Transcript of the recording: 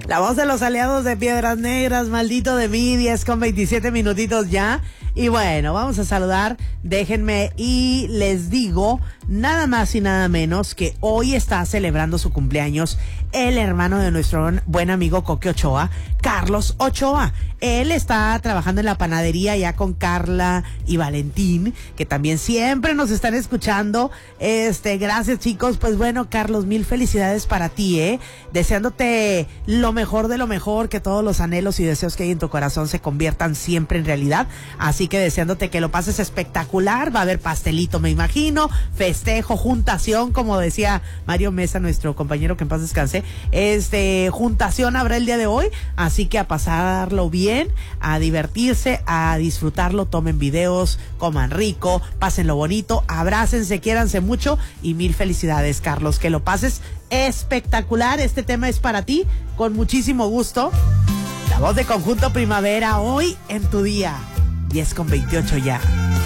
La voz de los aliados de Piedras Negras, maldito de mí, 10:27 minutitos ya. Y bueno, vamos a saludar, déjenme y les digo nada más y nada menos que hoy está celebrando su cumpleaños el hermano de nuestro buen amigo Coque Ochoa, Carlos Ochoa. Él está trabajando en la panadería ya con Carla y Valentín, que también siempre nos están escuchando. Gracias, chicos. Pues bueno, Carlos, mil felicidades para ti, deseándote lo mejor de lo mejor, que todos los anhelos y deseos que hay en tu corazón se conviertan siempre en realidad. Así que deseándote que lo pases espectacular. Va a haber pastelito, me imagino, festejo, juntación, como decía Mario Mesa, nuestro compañero, que en paz descanse. Juntación habrá el día de hoy, así que a pasarlo bien, a divertirse, a disfrutarlo, tomen videos, coman rico, pásenlo bonito, abrácense, quiéranse mucho y mil felicidades, Carlos, que lo pases espectacular. Este tema es para ti, con muchísimo gusto. La voz de Conjunto Primavera, hoy en tu día, 10:28 ya.